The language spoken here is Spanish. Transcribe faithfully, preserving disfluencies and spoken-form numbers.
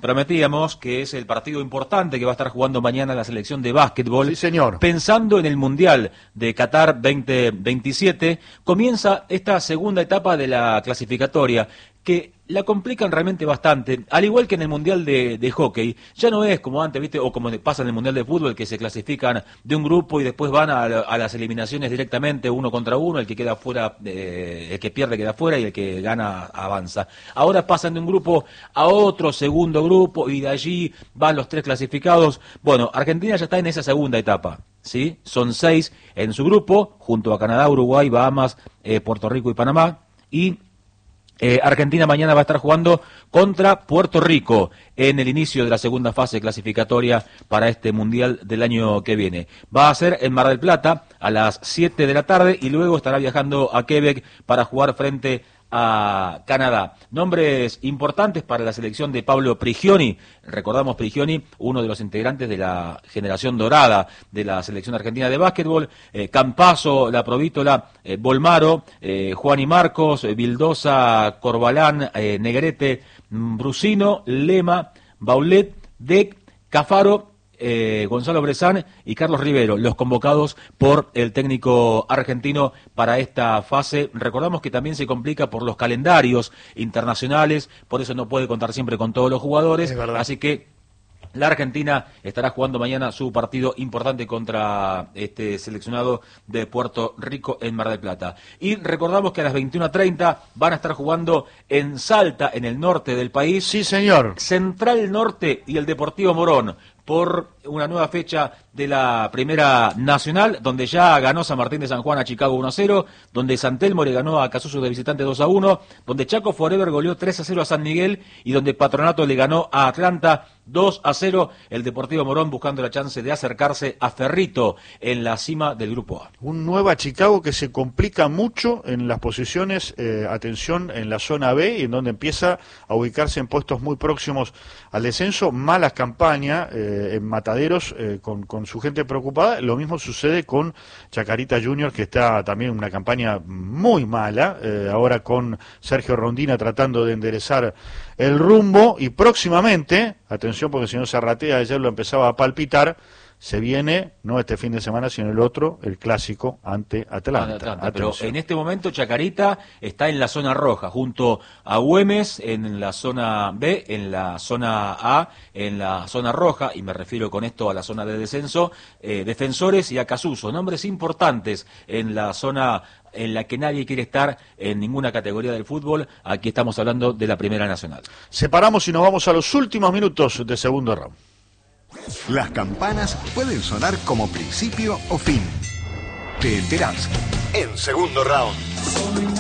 prometíamos, que es el partido importante que va a estar jugando mañana la selección de básquetbol. Sí, señor. Pensando en el Mundial de Qatar veinte veintisiete, comienza esta segunda etapa de la clasificatoria, que la complican realmente bastante, al igual que en el Mundial de, de Hockey. Ya no es como antes, ¿viste? O como pasa en el Mundial de Fútbol, que se clasifican de un grupo y después van a, a las eliminaciones directamente, uno contra uno, el que queda fuera, eh, el que pierde queda fuera y el que gana avanza. Ahora pasan de un grupo a otro, segundo grupo, y de allí van los tres clasificados. Bueno, Argentina ya está en esa segunda etapa, ¿sí? Son seis en su grupo, junto a Canadá, Uruguay, Bahamas, eh, Puerto Rico y Panamá, y Eh, Argentina mañana va a estar jugando contra Puerto Rico en el inicio de la segunda fase clasificatoria para este Mundial del año que viene. Va a ser en Mar del Plata a las siete de la tarde y luego estará viajando a Quebec para jugar frente a Canadá. Nombres importantes para la selección de Pablo Prigioni. Recordamos Prigioni, uno de los integrantes de la generación dorada de la selección argentina de básquetbol. Eh, Campazzo, La Provítola, eh, Bolmaro, eh, Juan y Marcos, eh, Vildosa, Corbalán, eh, Negrete, Brusino, Lema, Baulet, Dec, Cafaro, Eh, Gonzalo Brezán y Carlos Rivero, los convocados por el técnico argentino para esta fase. Recordamos que también se complica por los calendarios internacionales, por eso no puede contar siempre con todos los jugadores, así que la Argentina estará jugando mañana su partido importante contra este seleccionado de Puerto Rico en Mar del Plata. Y recordamos que a las veintiuna treinta van a estar jugando en Salta, en el norte del país. Sí, señor. Central Norte y el Deportivo Morón, por una nueva fecha de la Primera Nacional, donde ya ganó San Martín de San Juan a Chicago uno a cero, donde San Telmo le ganó a Casuso de visitante dos a uno, donde Chaco Forever goleó tres a cero a San Miguel y donde Patronato le ganó a Atlanta dos a cero, el Deportivo Morón buscando la chance de acercarse a Ferrito en la cima del Grupo A. Un Nueva Chicago que se complica mucho en las posiciones, eh, atención, en la zona B, y en donde empieza a ubicarse en puestos muy próximos al descenso. Malas campañas eh, en Mataderos, eh, con, con su gente preocupada. Lo mismo sucede con Chacarita Junior, que está también en una campaña muy mala, eh, ahora con Sergio Rondina tratando de enderezar el rumbo, y próximamente, atención porque si no se arratea, ayer lo empezaba a palpitar, se viene, no este fin de semana, sino el otro, el clásico ante Atlanta. Atlanta pero en este momento Chacarita está en la zona roja, junto a Güemes en la zona B, en la zona A, en la zona roja, y me refiero con esto a la zona de descenso, eh, Defensores y a Casuso, nombres importantes en la zona en la que nadie quiere estar en ninguna categoría del fútbol. Aquí estamos hablando de la Primera Nacional. Separamos y nos vamos a los últimos minutos de segundo round. Las campanas pueden sonar como principio o fin. Te enterás en segundo round.